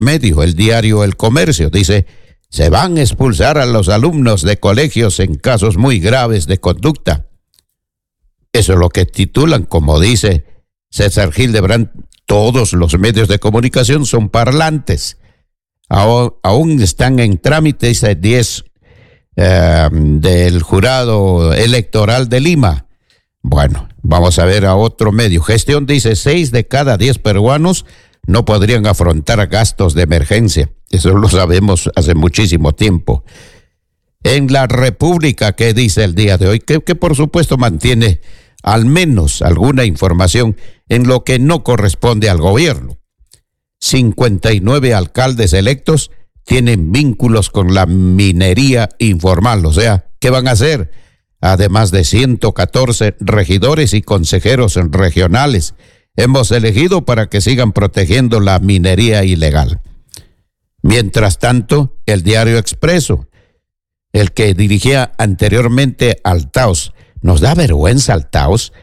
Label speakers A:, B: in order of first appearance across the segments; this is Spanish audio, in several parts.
A: medio, el diario El Comercio, dice: se van a expulsar a los alumnos de colegios en casos muy graves de conducta. Eso es lo que titulan, como dice César Hildebrand. Todos los medios de comunicación son parlantes. Aún están en trámite, dice 10 del jurado electoral de Lima. Bueno, vamos a ver a otro medio. Gestión dice: 6 de cada 10 peruanos no podrían afrontar gastos de emergencia. Eso lo sabemos hace muchísimo tiempo. En La República, ¿qué dice el día de hoy? Que por supuesto mantiene al menos alguna información en lo que no corresponde al gobierno. 59 alcaldes electos tienen vínculos con la minería informal. O sea, ¿qué van a hacer? Además de 114 regidores y consejeros regionales, hemos elegido para que sigan protegiendo la minería ilegal. Mientras tanto, el diario Expreso, el que dirigía anteriormente Altaos, nos da vergüenza Altaos,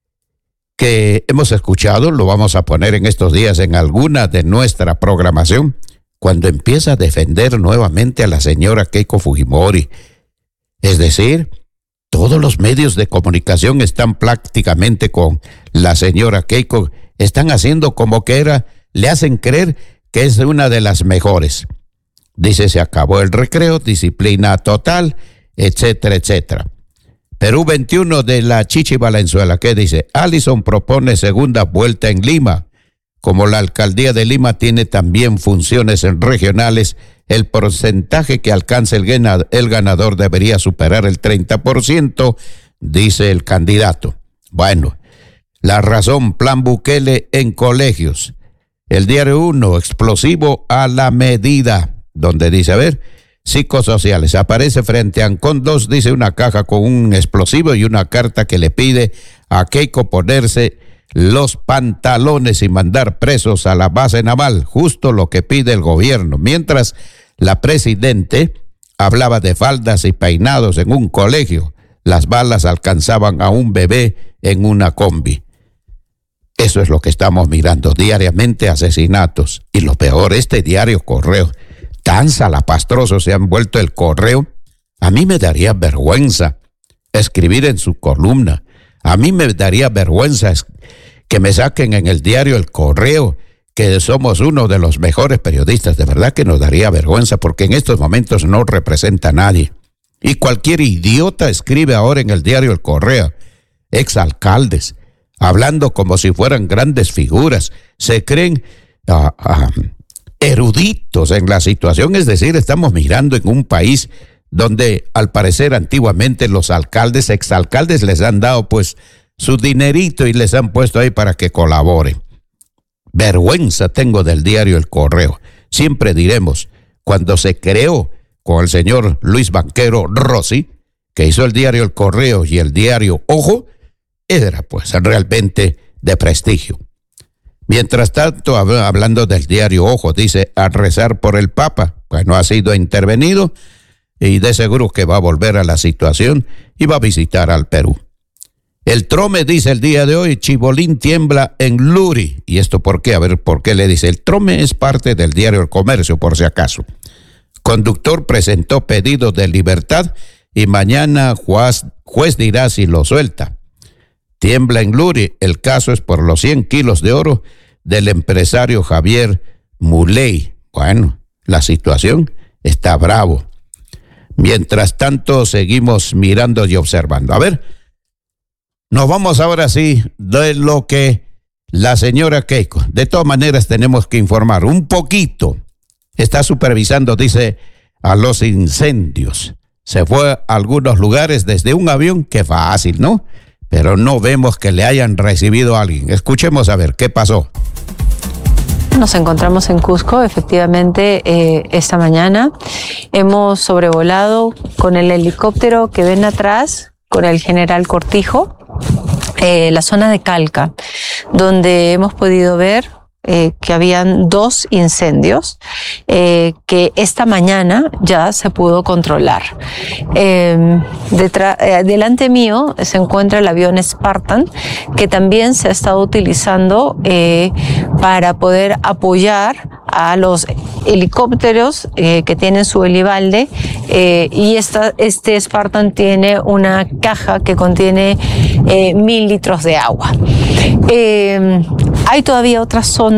A: que hemos escuchado, lo vamos a poner en estos días en alguna de nuestra programación, cuando empieza a defender nuevamente a la señora Keiko Fujimori. Es decir, todos los medios de comunicación están prácticamente con la señora Keiko, están haciendo como que le hacen creer que es una de las mejores. Dice: se acabó el recreo, disciplina total, etcétera, etcétera. Perú 21 de la Chichi Valenzuela, ¿qué dice? Allison propone segunda vuelta en Lima. Como la alcaldía de Lima tiene también funciones regionales, el porcentaje que alcance el ganador debería superar el 30%, dice el candidato. Bueno, La Razón, plan Bukele en colegios. El diario 1, explosivo a la medida, donde dice, a ver, psicosociales. Aparece frente a Ancón 2, dice, una caja con un explosivo y una carta que le pide a Keiko ponerse los pantalones y mandar presos a la base naval, justo lo que pide el gobierno. Mientras la presidente hablaba de faldas y peinados en un colegio, las balas alcanzaban a un bebé en una combi. Eso es lo que estamos mirando diariamente, asesinatos. Y lo peor, este diario Correo, tan salapastroso se han vuelto el Correo. A mí me daría vergüenza escribir en su columna. A mí me daría vergüenza que me saquen en el diario El Correo que somos uno de los mejores periodistas. De verdad que nos daría vergüenza, porque en estos momentos no representa a nadie. Y cualquier idiota escribe ahora en el diario El Correo. Exalcaldes, hablando como si fueran grandes figuras. Se creen eruditos en la situación. Es decir, estamos mirando en un país donde al parecer antiguamente los alcaldes, exalcaldes, les han dado pues su dinerito y les han puesto ahí para que colaboren. Vergüenza tengo del diario El Correo. Siempre diremos, cuando se creó con el señor Luis Banquero Rossi, que hizo el diario El Correo y el diario Ojo, era pues realmente de prestigio. Mientras tanto, hablando del diario Ojo, dice, a rezar por el Papa. Bueno, ha sido intervenido y de seguro que va a volver a la situación y va a visitar al Perú. El Trome dice el día de hoy, Chibolín tiembla en Luri. ¿Y esto por qué? A ver, ¿por qué le dice? El Trome es parte del diario El Comercio, por si acaso. Conductor presentó pedido de libertad y mañana juez dirá si lo suelta. Tiembla en Luri. El caso es por los 100 kilos de oro del empresario Javier Muley. Bueno, la situación está bravo. Mientras tanto, seguimos mirando y observando. A ver, nos vamos ahora sí de lo que la señora Keiko. De todas maneras, tenemos que informar un poquito. Está supervisando, dice, a los incendios. Se fue a algunos lugares desde un avión, qué fácil, ¿no? Pero no vemos que le hayan recibido a alguien. Escuchemos a ver qué pasó.
B: Nos encontramos en Cusco, efectivamente, esta mañana. Hemos sobrevolado con el helicóptero que ven atrás, con el general Cortijo, la zona de Calca, donde hemos podido ver que habían 2 incendios que esta mañana ya se pudo controlar. Delante mío se encuentra el avión Spartan, que también se ha estado utilizando para poder apoyar a los helicópteros que tienen su helibalde, y este Spartan tiene una caja que contiene 1000 litros de agua. Hay todavía otras zonas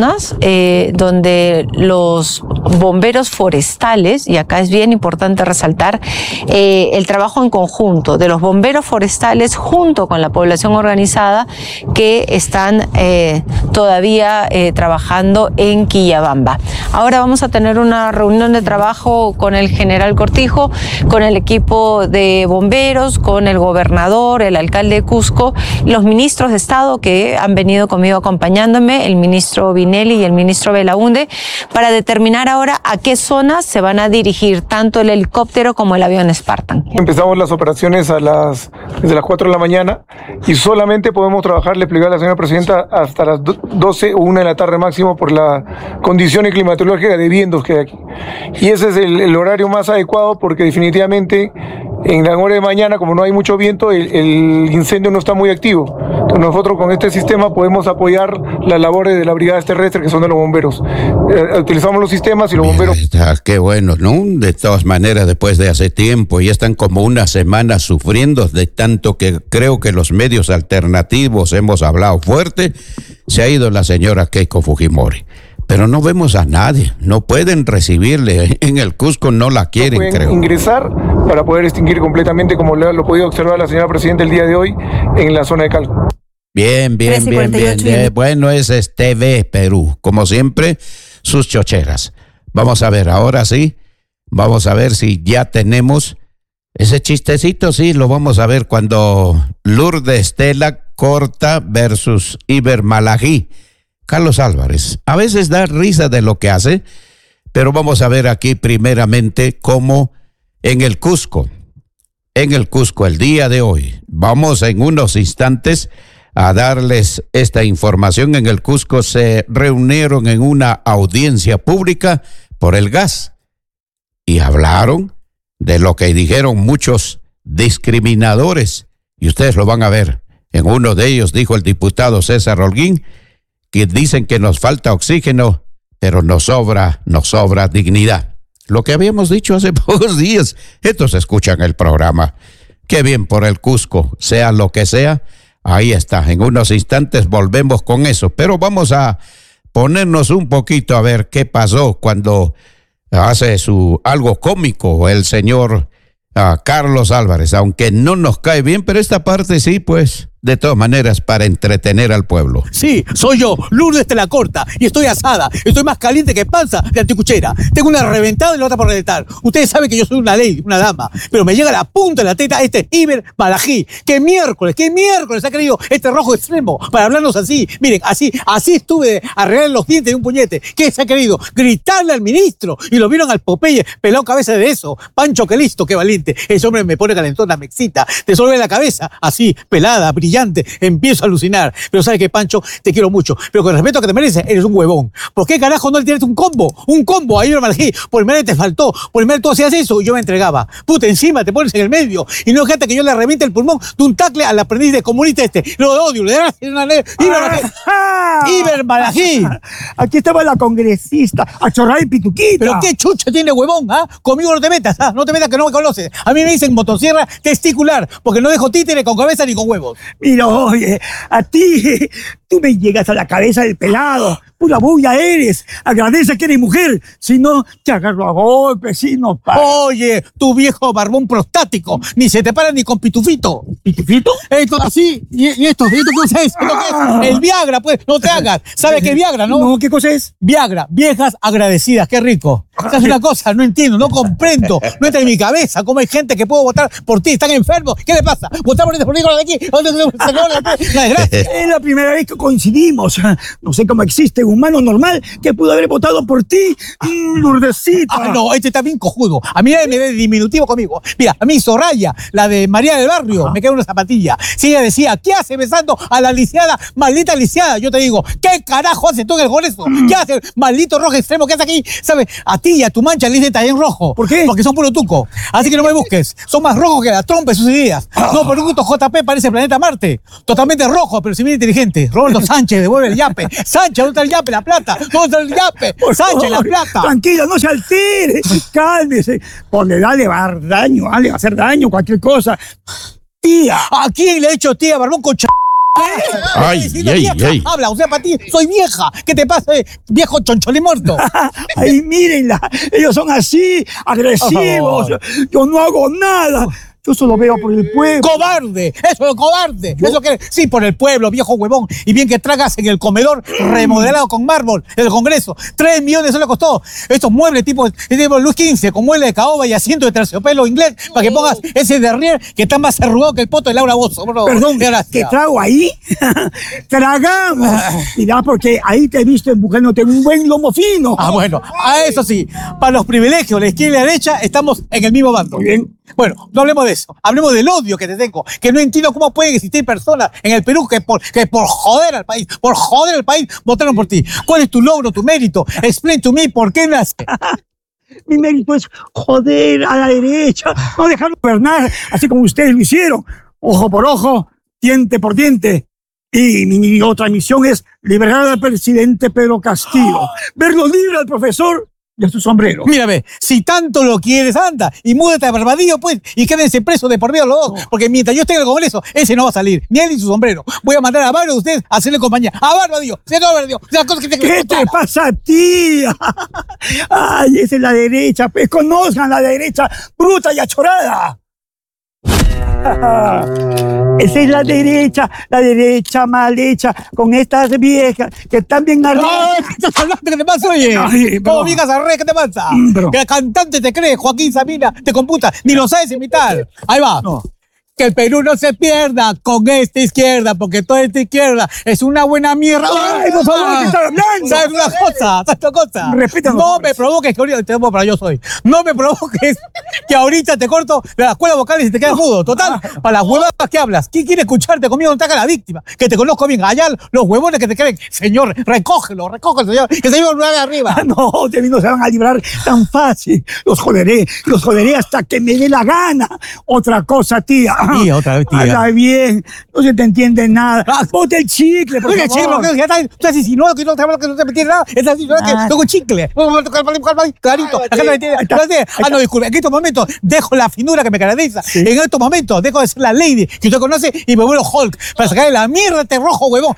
B: donde los bomberos forestales, y acá es bien importante resaltar el trabajo en conjunto de los bomberos forestales junto con la población organizada, que están todavía trabajando en Quillabamba. Ahora vamos a tener una reunión de trabajo con el general Cortijo, con el equipo de bomberos, con el gobernador, el alcalde de Cusco, los ministros de Estado que han venido conmigo acompañándome, el ministro Vinelli y el ministro Belaunde, para determinar ahora a qué zonas se van a dirigir tanto el helicóptero como el avión Spartan.
C: Empezamos las operaciones desde las 4 de la mañana y solamente podemos trabajar, le explicaba a la señora presidenta, hasta las 12 o 1 de la tarde máximo por la condición climatológica de vientos que hay aquí. Y ese es el horario más adecuado, porque definitivamente en la hora de mañana, como no hay mucho viento, el incendio no está muy activo. Entonces nosotros con este sistema podemos apoyar las labores de las brigadas terrestres, que son de los bomberos. Utilizamos los sistemas y los bomberos...
A: Qué bueno, ¿no? De todas maneras, después de hace tiempo, ya están como una semana sufriendo de tanto que creo que los medios alternativos hemos hablado fuerte. Se ha ido la señora Keiko Fujimori. Pero no vemos a nadie, no pueden recibirle. En el Cusco no la quieren,
C: no
A: creo.
C: Ingresar para poder extinguir completamente, como lo ha podido observar la señora presidenta el día de hoy, en la zona de Calco.
A: Bien. Bueno, ese es TV Perú. Como siempre, sus chocheras. Vamos a ver, ahora sí, vamos a ver si ya tenemos ese chistecito, sí, lo vamos a ver cuando Lourdes Estela Corta versus Iber Malají. Carlos Álvarez, a veces da risa de lo que hace, pero vamos a ver aquí primeramente cómo en el Cusco el día de hoy, vamos en unos instantes a darles esta información. En el Cusco se reunieron en una audiencia pública por el gas y hablaron de lo que dijeron muchos discriminadores, y ustedes lo van a ver. En uno de ellos dijo el diputado César Holguín que dicen que nos falta oxígeno, pero nos sobra dignidad. Lo que habíamos dicho hace pocos días, estos escuchan el programa. Qué bien por el Cusco, sea lo que sea, ahí está. En unos instantes volvemos con eso, pero vamos a ponernos un poquito a ver qué pasó cuando hace algo cómico el señor Carlos Álvarez, aunque no nos cae bien, pero esta parte sí, pues, de todas maneras, para entretener al pueblo.
D: Sí, soy yo, Lourdes Estela Corta, y estoy asada. Estoy más caliente que panza de anticuchera. Tengo una reventada y la otra por reventar. Ustedes saben que yo soy una lady, una dama, pero me llega a la punta de la teta este Iber Malají. ¿Qué miércoles ha querido este rojo extremo para hablarnos así? Miren, así estuve arreglar los dientes de un puñete. ¿Qué se ha querido? Gritarle al ministro. Y lo vieron al Popeye, pelado cabeza de eso. Pancho, qué listo, qué valiente. Ese hombre me pone calentona, me excita. Te sobre la cabeza, así, pelada, brillante. Empiezo a alucinar. Pero ¿sabes qué, Pancho? Te quiero mucho. Pero con el respeto que te mereces, eres un huevón. ¿Por qué carajo no le tienes un combo? Un combo a Iber Malají. Por el medio te faltó. Por el medio tú hacías eso y yo me entregaba. Puta, encima te pones en el medio. Y no dejaste que yo le reviente el pulmón de un tacle al aprendiz de comunista este. Lo odio. Le das una Iber Malají.
E: Aquí estaba la congresista, a chorrar el pituquito.
D: Pero qué chucha tiene, huevón, ¿ah? Conmigo no te metas, ¿ah? No te metas que no me conoces. A mí me dicen motosierra testicular, porque no dejo títere con cabeza ni con huevos.
E: Mira, oye, a ti, tú me llegas a la cabeza del pelado. Pura bulla eres. Agradece que eres mujer. Si no, te agarro a golpes, si no para.
D: Oye, tu viejo barbón prostático. Ni se te para ni con pitufito.
E: ¿Pitufito?
D: Esto así. ¿Y esto qué es? ¿Esto qué es? El Viagra, pues. No te hagas. ¿Sabes qué es Viagra, no?
E: No, ¿qué cosa es?
D: Viagra. Viejas agradecidas. Qué rico. ¿Sabes una cosa? No entiendo, no comprendo. No entra en mi cabeza cómo hay gente que puede votar por ti. Están enfermos. ¿Qué le pasa? ¿Votar por de aquí? La desgracia.
E: Es la primera vez que coincidimos. No sé cómo existe un humano normal que pudo haber votado por ti, Lourdesita.
D: Ah, no, este está bien cojudo. A mí nadie me ve diminutivo conmigo. Mira, a mí Soraya, la de María del Barrio, me queda una zapatilla. Si ella decía, ¿qué hace besando a la lisiada? Maldita lisiada. Yo te digo, ¿qué carajo haces tú en el Congreso? ¿Qué haces? Maldito rojo extremo, ¿qué haces aquí? ¿Sabes? A ti y a tu mancha le dicen también rojo.
E: ¿Por qué?
D: Porque son puro tuco. Así que no me busques. Son más rojos que la trompa de sus ideas. No, por un gusto JP parece el planeta Marte. Totalmente rojo, pero si bien inteligente. Roberto Sánchez, devuelve el yape. Sánchez, ¿dónde está el yape? La plata. ¿Dónde está el yape?
E: Por
D: Sánchez, la
E: favor,
D: plata.
E: Tranquila, no se altere. Cálmese. Por la edad le va a dar daño, le va a hacer daño, cualquier cosa. Tía.
D: ¿A quién le he hecho tía, barbón con
A: Ay,
D: vieja?
A: ay.
D: Habla, o sea, para ti soy vieja. ¿Qué te pasa, viejo choncholi muerto?
E: Ay, mírenla. Ellos son así, agresivos. Yo no hago nada. Yo solo veo por el pueblo.
D: ¡Cobarde! ¡Eso es cobarde! Eso que sí, por el pueblo, viejo huevón. Y bien que tragas en el comedor remodelado con mármol del Congreso. 3 millones eso le costó. Estos muebles tipo Luis XV, con mueble de caoba y asiento de terciopelo inglés, para que pongas ese derrier que está más arrugado que el poto de Laura Bozzo.
E: Perdón, ¿qué trago ahí? Tragamos. Mira, porque ahí te he visto empujándote un buen lomo fino.
D: Ah, bueno, a eso sí, para los privilegios, la izquierda y la derecha, estamos en el mismo bando.
E: Muy bien.
D: Bueno, no hablemos de eso, hablemos del odio que te tengo, que no entiendo cómo pueden existir personas en el Perú que por joder al país, votaron por ti. ¿Cuál es tu logro, tu mérito? Explain to me por qué nace.
E: Mi mérito es joder a la derecha, no dejarlo gobernar, así como ustedes lo hicieron, ojo por ojo, diente por diente. Y mi otra misión es liberar al presidente Pedro Castillo, verlo libre al profesor y a su sombrero.
D: Mírame, si tanto lo quieres, anda y múdate a Barbadillo, pues, y quédense presos de por vida los dos, porque mientras yo esté en el Congreso, ese no va a salir, ni él ni su sombrero. Voy a mandar a varios de ustedes a hacerle compañía. A Barbadillo, señor Barbadillo,
E: ¿Qué te pasa a ti? Ay, esa es la derecha, pues conozcan la derecha bruta y achorada. Esa es la derecha mal hecha, con estas viejas que están bien arriba.
D: ¿Qué te pasa, oye?
E: Ay,
D: ¿Cómo viejas arre? ¿Qué te pasa? Que el cantante te cree, Joaquín Sabina, te computa, ni lo sabes imitar. Ahí va. No. Que el Perú no se pierda con esta izquierda, porque toda esta izquierda es una buena mierda.
E: Ay, por favor, ¿qué estás hablando?
D: ¿Sabes una cosa?
E: Respétanos.
D: No me provoques que ahorita te amo para yo soy. No me provoques que ahorita te corto de las cuerdas vocales y te quedas mudo. Total, para las huevadas que hablas. ¿Quién quiere escucharte conmigo? No te haga la víctima. Que te conozco bien. Allá los huevones que te creen. Señor, recógelo, señor. Que se lleve de arriba.
E: No, de mí no se van a librar tan fácil. Los joderé hasta que me dé la gana. Otra cosa, tía.
D: Sí, otra vez, tía.
E: Habla bien, no se te entiende nada. Bote el chicle, por
D: Oye,
E: favor.
D: chicle, ya estás insinuando que no te entiende nada. Estás insinuando que tengo chicle. Clarito. Acá no me entiende. Ah, no, disculpe. En estos momentos dejo la finura que me caracteriza. Sí. En estos momentos dejo de ser la lady que usted conoce y me vuelvo Hulk para sacarle la mierda a este rojo, huevón.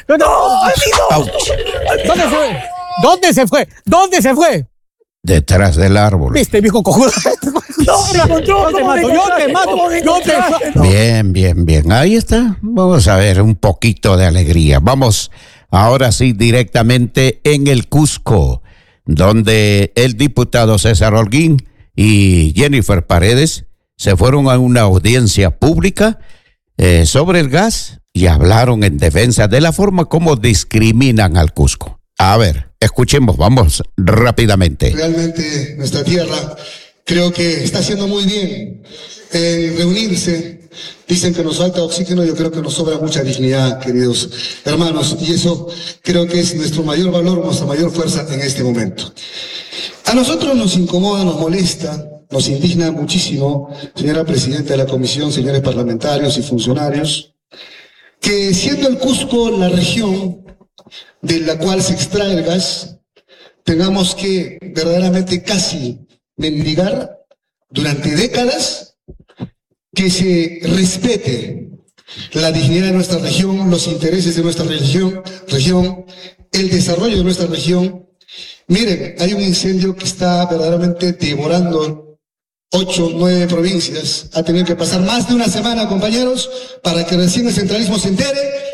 D: ¿Dónde se fue? ¿Dónde se fue?
A: Detrás del árbol.
D: ¿Viste, viejo cojudo?
E: Yo
D: te mato.
A: Bien. Ahí está. Vamos a ver un poquito de alegría. Vamos ahora sí directamente en el Cusco, donde el diputado César Holguín y Jennifer Paredes se fueron a una audiencia pública sobre el gas y hablaron en defensa de la forma como discriminan al Cusco. A ver, escuchemos, vamos rápidamente.
F: Realmente nuestra tierra creo que está haciendo muy bien en reunirse. Dicen que nos falta oxígeno, yo creo que nos sobra mucha dignidad, queridos hermanos, y eso creo que es nuestro mayor valor, nuestra mayor fuerza en este momento. A nosotros nos incomoda, nos molesta, nos indigna muchísimo, señora presidenta de la comisión, señores parlamentarios y funcionarios, que siendo el Cusco la región de la cual se extrae el gas, tengamos que verdaderamente casi mendigar durante décadas que se respete la dignidad de nuestra región, los intereses de nuestra región, el desarrollo de nuestra región. Miren, hay un incendio que está verdaderamente devorando 8, 9 provincias. Ha tenido que pasar más de una semana, compañeros, para que recién el centralismo se entere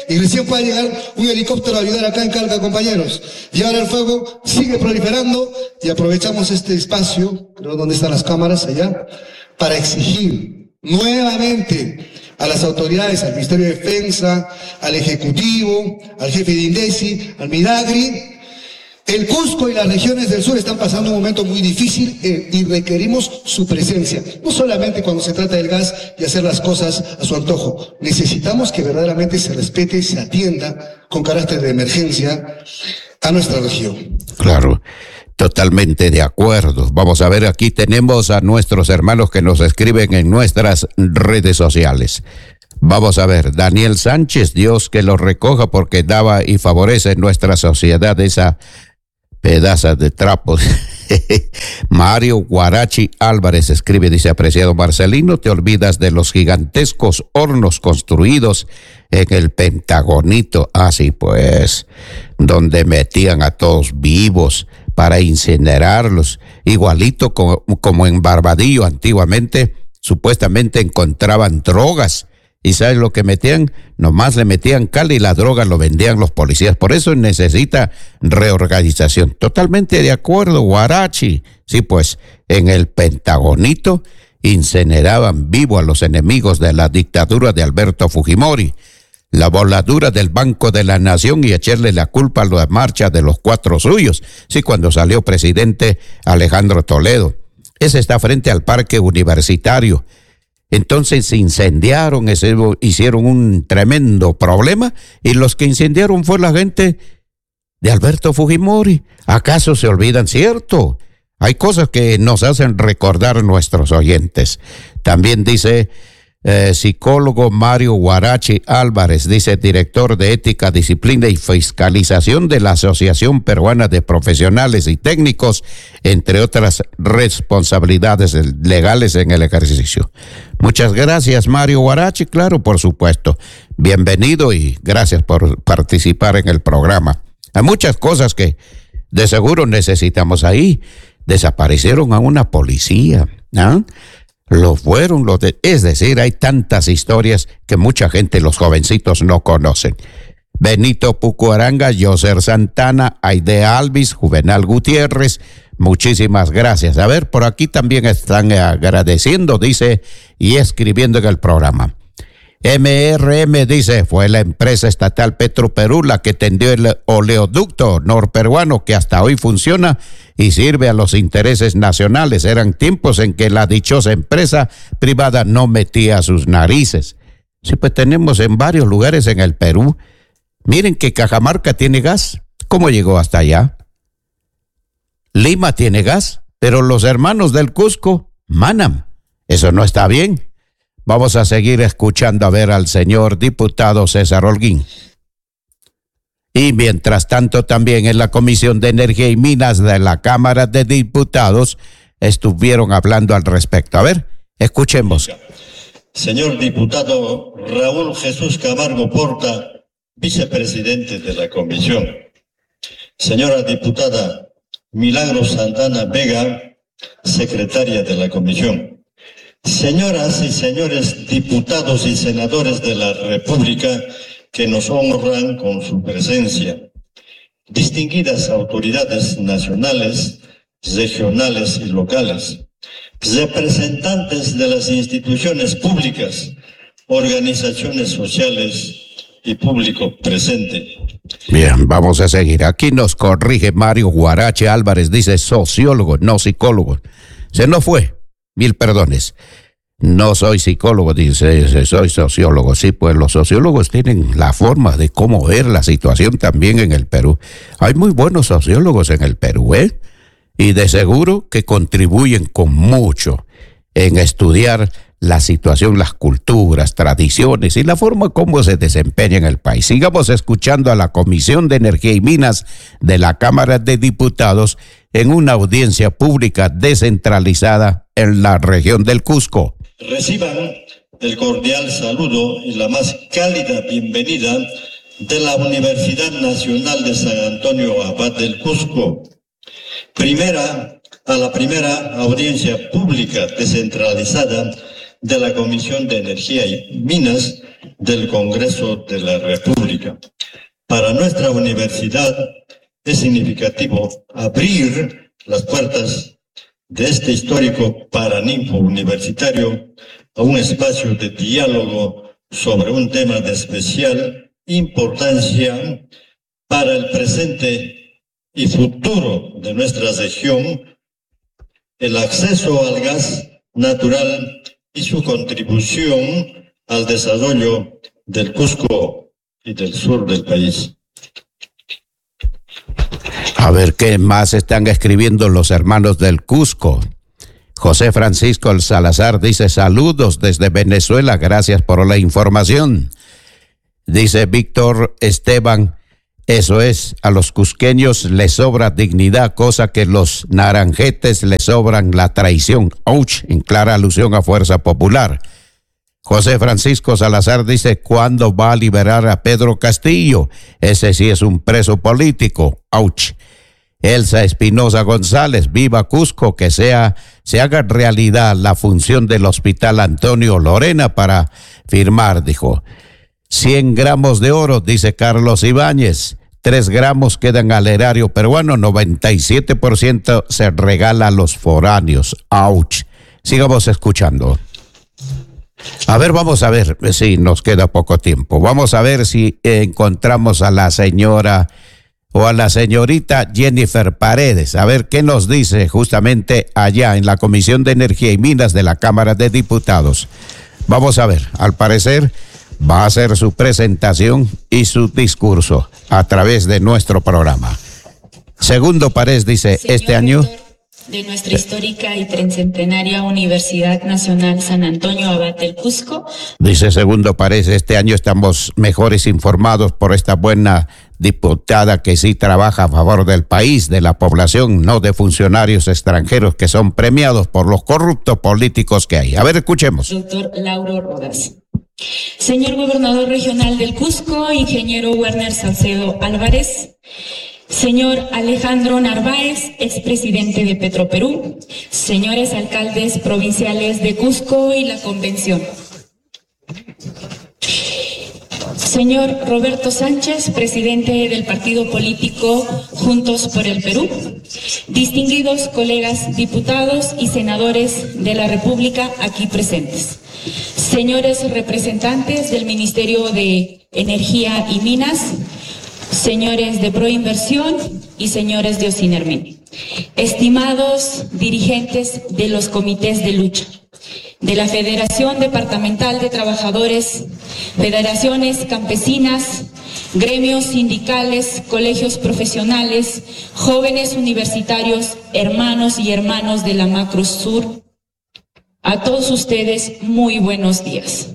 F: y recién pueda llegar un helicóptero a ayudar acá en Calca, compañeros. Y ahora el fuego sigue proliferando y aprovechamos este espacio, creo donde están las cámaras allá, para exigir nuevamente a las autoridades, al Ministerio de Defensa, al Ejecutivo, al jefe de INDECI, al Midagri. El Cusco y las regiones del sur están pasando un momento muy difícil y requerimos su presencia. No solamente cuando se trata del gas y hacer las cosas a su antojo. Necesitamos que verdaderamente se respete, se atienda con carácter de emergencia a nuestra región.
A: Claro, totalmente de acuerdo. Vamos a ver, aquí tenemos a nuestros hermanos que nos escriben en nuestras redes sociales. Vamos a ver, Daniel Sánchez, Dios que lo recoja porque daba y favorece en nuestra sociedad esa pedazo de trapos. Mario Guarachi Álvarez escribe, dice, apreciado Marcelino, te olvidas de los gigantescos hornos construidos en el Pentagonito. Así pues, donde metían a todos vivos para incinerarlos, igualito como en Barbadillo antiguamente, supuestamente encontraban drogas. ¿Y sabes lo que metían? Nomás le metían cal y la droga lo vendían los policías. Por eso necesita reorganización. Totalmente de acuerdo, Guarachi. Sí, pues, en el Pentagonito incineraban vivo a los enemigos de la dictadura de Alberto Fujimori. La voladura del Banco de la Nación y echarle la culpa a la marcha de los 4 suyos. Sí, cuando salió presidente Alejandro Toledo. Ese está frente al Parque Universitario. Entonces se incendiaron, hicieron un tremendo problema y los que incendiaron fue la gente de Alberto Fujimori. ¿Acaso se olvidan? Cierto, hay cosas que nos hacen recordar nuestros oyentes. También dice psicólogo Mario Guarachi Álvarez, dice director de Ética, Disciplina y Fiscalización de la Asociación Peruana de Profesionales y Técnicos, entre otras responsabilidades legales en el ejercicio. Muchas gracias, Mario Guarachi, claro, por supuesto. Bienvenido y gracias por participar en el programa. Hay muchas cosas que de seguro necesitamos ahí. Desaparecieron a una policía, ¿no? Es decir, hay tantas historias que mucha gente, los jovencitos, no conocen. Benito Pucuaranga, Yoser Santana, Aide Alvis, Juvenal Gutiérrez, muchísimas gracias. A ver, por aquí también están agradeciendo, dice, y escribiendo en el programa. MRM dice, fue la empresa estatal Petroperú la que tendió el oleoducto norperuano que hasta hoy funciona y sirve a los intereses nacionales. Eran tiempos en que la dichosa empresa privada no metía sus narices. Sí, pues tenemos en varios lugares en el Perú. Miren que Cajamarca tiene gas. ¿Cómo llegó hasta allá? Lima tiene gas, pero los hermanos del Cusco manan. Eso no está bien. Vamos a seguir escuchando a ver al señor diputado César Holguín. Y mientras tanto también en la Comisión de Energía y Minas de la Cámara de Diputados estuvieron hablando al respecto. A ver, escuchemos.
G: Señor diputado Raúl Jesús Camargo Porta, vicepresidente de la comisión. Señora diputada Milagros Santana Vega, secretaria de la comisión. Señoras y señores diputados y senadores de la República que nos honran con su presencia, distinguidas autoridades nacionales, regionales y locales, representantes de las instituciones públicas, organizaciones sociales y público presente.
A: Bien, vamos a seguir. Aquí nos corrige Mario Guarachi Álvarez, dice sociólogo, no psicólogo. Se nos fue. 1000 perdones. No soy psicólogo, dice, soy sociólogo. Sí, pues los sociólogos tienen la forma de cómo ver la situación también en el Perú. Hay muy buenos sociólogos en el Perú, ¿eh? Y de seguro que contribuyen con mucho en estudiar la situación, las culturas, tradiciones y la forma como se desempeña en el país. Sigamos escuchando a la Comisión de Energía y Minas de la Cámara de Diputados en una audiencia pública descentralizada en la región del Cusco.
G: Reciban el cordial saludo y la más cálida bienvenida de la Universidad Nacional de San Antonio Abad del Cusco. A la primera audiencia pública descentralizada de la Comisión de Energía y Minas del Congreso de la República. Para nuestra universidad es significativo abrir las puertas de este histórico Paraninfo universitario a un espacio de diálogo sobre un tema de especial importancia para el presente y futuro de nuestra región, el acceso al gas natural y su contribución al desarrollo del Cusco y del sur del país.
A: A ver qué más están escribiendo los hermanos del Cusco. José Francisco Salazar dice: saludos desde Venezuela, gracias por la información. Dice Víctor Esteban: eso es, a los cusqueños les sobra dignidad, cosa que los naranjetes les sobran la traición. Ouch, en clara alusión a Fuerza Popular. José Francisco Salazar dice: ¿cuándo va a liberar a Pedro Castillo? Ese sí es un preso político. Ouch. Elsa Espinosa González: viva Cusco, que se haga realidad la función del Hospital Antonio Lorena para firmar, dijo. 100 gramos de oro, dice Carlos Ibáñez. 3 gramos quedan al erario peruano, 97% se regala a los foráneos. Ouch. Sigamos escuchando. A ver, vamos a ver, sí, nos queda poco tiempo. Vamos a ver si encontramos a la señora o a la señorita Jennifer Paredes. A ver qué nos dice justamente allá en la Comisión de Energía y Minas de la Cámara de Diputados. Vamos a ver, al parecer va a hacer su presentación y su discurso a través de nuestro programa. Segundo Paredes dice:
H: señor
A: este año
H: de nuestra histórica y tricentenaria Universidad Nacional San Antonio Abad del Cusco.
A: Dice Segundo Paredes: este año estamos mejores informados por esta buena diputada que sí trabaja a favor del país, de la población, no de funcionarios extranjeros que son premiados por los corruptos políticos que hay. A ver, escuchemos.
H: Doctor Lauro Rodas. Señor Gobernador Regional del Cusco, ingeniero Werner Salcedo Álvarez. Señor Alejandro Narváez, expresidente de Petroperú. Señores alcaldes provinciales de Cusco y la Convención. Señor Roberto Sánchez, presidente del partido político Juntos por el Perú. Distinguidos colegas diputados y senadores de la República aquí presentes. Señores representantes del Ministerio de Energía y Minas. Señores de Proinversión y señores de Ocinermin. Estimados dirigentes de los comités de lucha, de la Federación Departamental de Trabajadores, federaciones campesinas, gremios sindicales, colegios profesionales, jóvenes universitarios, hermanos y hermanas de la Macro Sur, a todos ustedes muy buenos días.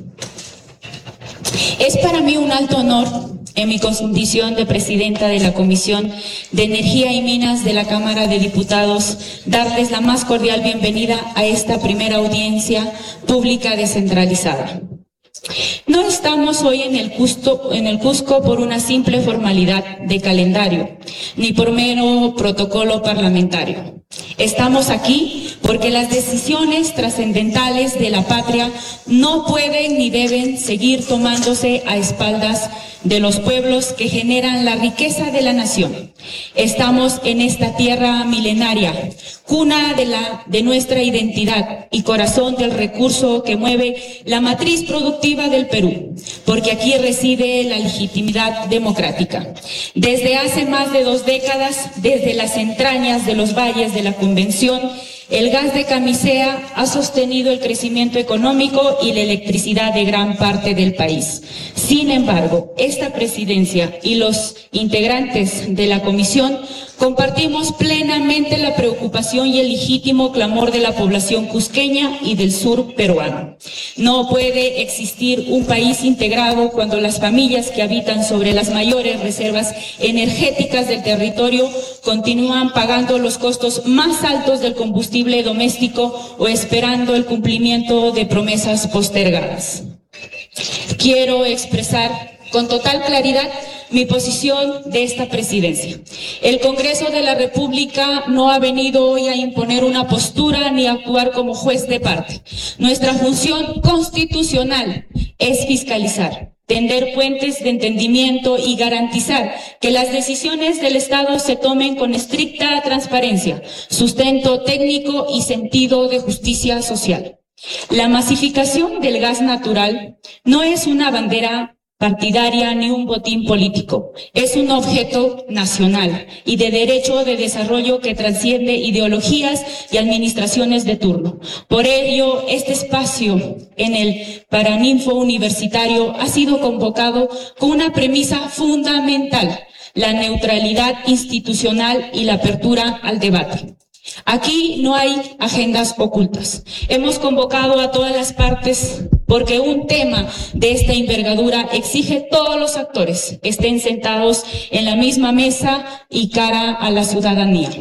H: Es para mí un alto honor, en mi condición de presidenta de la Comisión de Energía y Minas de la Cámara de Diputados, darles la más cordial bienvenida a esta primera audiencia pública descentralizada. No estamos hoy en el Cusco por una simple formalidad de calendario, ni por mero protocolo parlamentario. Estamos aquí porque las decisiones trascendentales de la patria no pueden ni deben seguir tomándose a espaldas de los pueblos que generan la riqueza de la nación. Estamos en esta tierra milenaria, cuna de nuestra identidad y corazón del recurso que mueve la matriz productiva del Perú, porque aquí reside la legitimidad democrática. Desde hace más de 2 décadas, desde las entrañas de los valles de la Convención, el gas de Camisea ha sostenido el crecimiento económico y la electricidad de gran parte del país. Sin embargo, esta presidencia y los integrantes de la comisión compartimos plenamente la preocupación y el legítimo clamor de la población cusqueña y del sur peruano. No puede existir un país integrado cuando las familias que habitan sobre las mayores reservas energéticas del territorio continúan pagando los costos más altos del combustible doméstico o esperando el cumplimiento de promesas postergadas. Quiero expresar con total claridad mi posición de esta presidencia. El Congreso de la República no ha venido hoy a imponer una postura ni a actuar como juez de parte. Nuestra función constitucional es fiscalizar, tender puentes de entendimiento y garantizar que las decisiones del Estado se tomen con estricta transparencia, sustento técnico y sentido de justicia social. La masificación del gas natural no es una bandera partidaria ni un botín político. Es un objeto nacional y de derecho de desarrollo que trasciende ideologías y administraciones de turno. Por ello, este espacio en el Paraninfo Universitario ha sido convocado con una premisa fundamental: la neutralidad institucional y la apertura al debate. Aquí no hay agendas ocultas. Hemos convocado a todas las partes porque un tema de esta envergadura exige todos los actores estén sentados en la misma mesa y cara a la ciudadanía.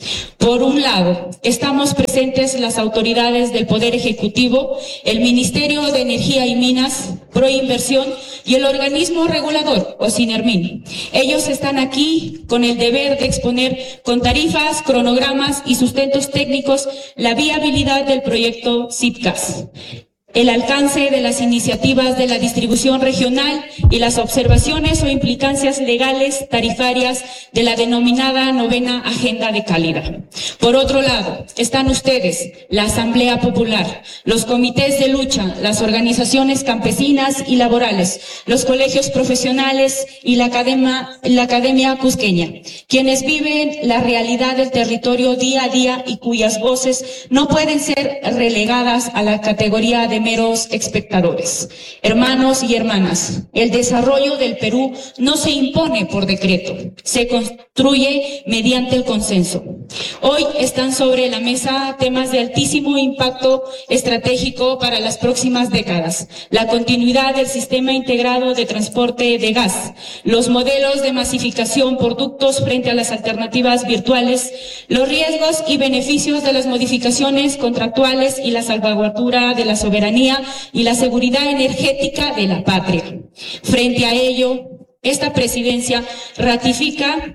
H: Por un lado, estamos presentes las autoridades del Poder Ejecutivo, el Ministerio de Energía y Minas, Proinversión y el organismo regulador, OSINERMIN. Ellos están aquí con el deber de exponer con tarifas, cronogramas y sustentos técnicos la viabilidad del proyecto SIPGAS, el alcance de las iniciativas de la distribución regional y las observaciones o implicancias legales tarifarias de la denominada novena Agenda de Calidad. Por otro lado, están ustedes, la Asamblea Popular, los comités de lucha, las organizaciones campesinas y laborales, los colegios profesionales y la academia cusqueña, quienes viven la realidad del territorio día a día y cuyas voces no pueden ser relegadas a la categoría de meros espectadores. Hermanos y hermanas, el desarrollo del Perú no se impone por decreto, se construye mediante el consenso. Hoy están sobre la mesa temas de altísimo impacto estratégico para las próximas décadas: la continuidad del sistema integrado de transporte de gas, los modelos de masificación por ductos frente a las alternativas virtuales, los riesgos y beneficios de las modificaciones contractuales y la salvaguardura de la soberanía y la seguridad energética de la patria. Frente a ello, esta presidencia ratifica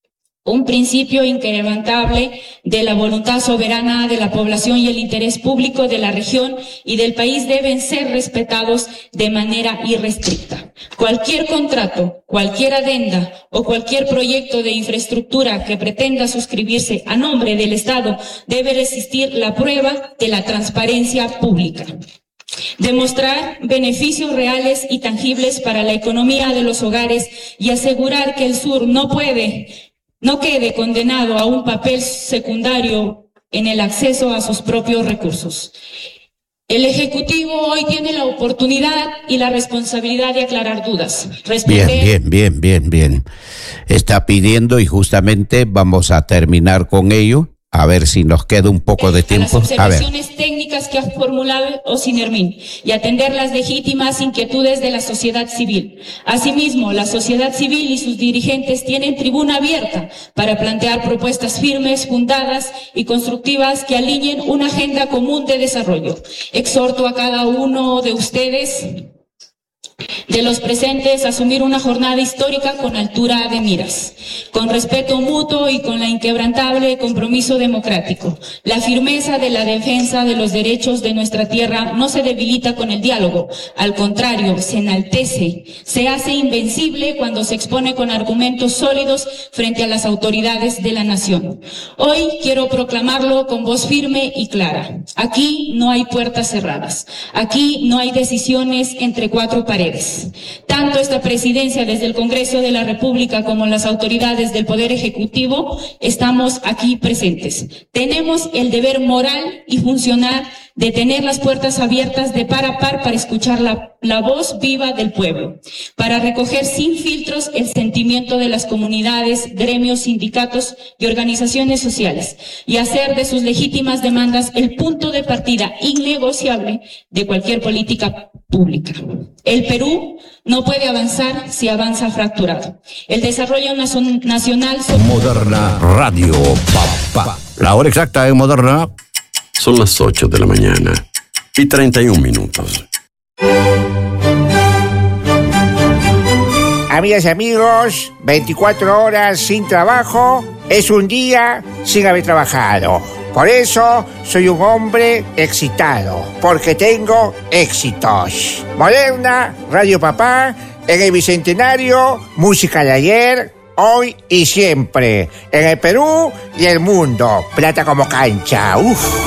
H: un principio inquebrantable de la voluntad soberana de la población y el interés público de la región y del país deben ser respetados de manera irrestricta. Cualquier contrato, cualquier adenda o cualquier proyecto de infraestructura que pretenda suscribirse a nombre del Estado debe resistir la prueba de la transparencia pública. Demostrar beneficios reales y tangibles para la economía de los hogares y asegurar que el sur no quede condenado a un papel secundario en el acceso a sus propios recursos. El Ejecutivo hoy tiene la oportunidad y la responsabilidad de aclarar dudas.
A: Bien. Está pidiendo y justamente vamos a terminar con ello. A ver si nos queda un poco de tiempo.
H: A las observaciones técnicas que ha formulado OSINERMIN y atender las legítimas inquietudes de la sociedad civil. Asimismo, la sociedad civil y sus dirigentes tienen tribuna abierta para plantear propuestas firmes, fundadas y constructivas que alineen una agenda común de desarrollo. Exhorto a cada uno de ustedes, de los presentes, a asumir una jornada histórica con altura de miras, con respeto mutuo y con la inquebrantable compromiso democrático. La firmeza de la defensa de los derechos de nuestra tierra no se debilita con el diálogo, al contrario, se enaltece, se hace invencible cuando se expone con argumentos sólidos frente a las autoridades de la nación. Hoy quiero proclamarlo con voz firme y clara: aquí no hay puertas cerradas, aquí no hay decisiones entre cuatro paredes. Tanto esta presidencia desde el Congreso de la República como las autoridades del Poder Ejecutivo estamos aquí presentes. Tenemos el deber moral y funcional de tener las puertas abiertas de par a par para escuchar la voz viva del pueblo, para recoger sin filtros el sentimiento de las comunidades, gremios, sindicatos y organizaciones sociales y hacer de sus legítimas demandas el punto de partida innegociable de cualquier política pública. El Perú no puede avanzar si avanza fracturado. El desarrollo nacional...
I: Moderna Radio, papá. La hora exacta en Moderna son las 8 de la mañana y 31 minutos.
J: Amigas y amigos, 24 horas sin trabajo es un día sin haber trabajado. Por eso soy un hombre excitado, porque tengo éxitos. Moderna, Radio Papá, en el Bicentenario, música de ayer, hoy y siempre. En el Perú y el mundo. Plata como cancha. Uf.